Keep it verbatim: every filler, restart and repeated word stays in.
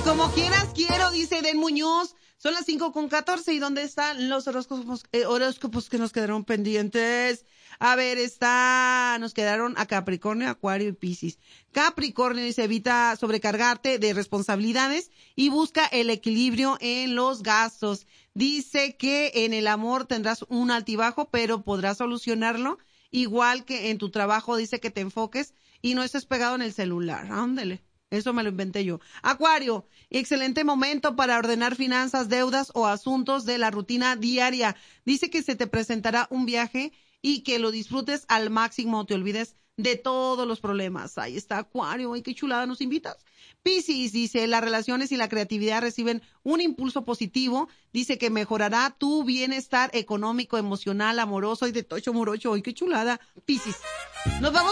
como quieras quiero, dice Den Muñoz. Son las cinco con catorce. ¿Y dónde están los horóscopos, eh, horóscopos que nos quedaron pendientes? A ver, está, nos quedaron a Capricornio, Acuario y Piscis. Capricornio dice, evita sobrecargarte de responsabilidades y busca el equilibrio en los gastos. Dice que en el amor tendrás un altibajo, pero podrás solucionarlo. Igual que en tu trabajo, dice que te enfoques y no estés pegado en el celular. Ándele. Eso me lo inventé yo. Acuario, excelente momento para ordenar finanzas, deudas o asuntos de la rutina diaria. Dice que se te presentará un viaje y que lo disfrutes al máximo, te olvides de todos los problemas. Ahí está Acuario, ay, qué chulada, ¿nos invitas? Piscis dice, las relaciones y la creatividad reciben un impulso positivo. Dice que mejorará tu bienestar económico, emocional, amoroso y de tocho morocho. Ay, qué chulada. Piscis. Nos vamos